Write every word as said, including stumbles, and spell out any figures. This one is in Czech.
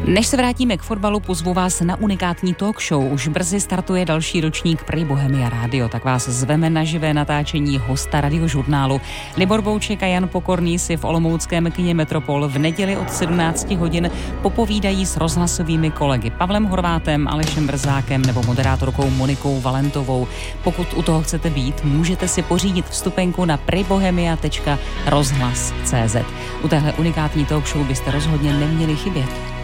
Než se vrátíme k fotbalu, pozvu vás na unikátní talk show. Už brzy startuje další ročník Prý Bohemia Radio, tak vás zveme na živé natáčení hosta Radiožurnálu. Libor Bouček a Jan Pokorný si v olomouckém kině Metropol v neděli od sedmnácti hodin popovídají s rozhlasovými kolegy Pavlem Horvátem, Alešem Brzákem nebo moderátorkou Monikou Valentovou. Pokud u toho chcete být, můžete si pořídit vstupenku na prejbohemia tečka rozhlas tečka cé zet. U téhle unikátní talk show byste rozhodně neměli chybět.